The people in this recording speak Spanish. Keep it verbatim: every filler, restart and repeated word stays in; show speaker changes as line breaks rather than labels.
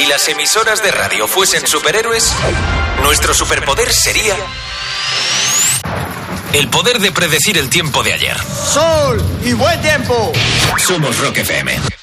Si las emisoras de radio fuesen superhéroes, nuestro superpoder sería el poder de predecir el tiempo de ayer.
Sol y buen tiempo.
Somos Rock F M.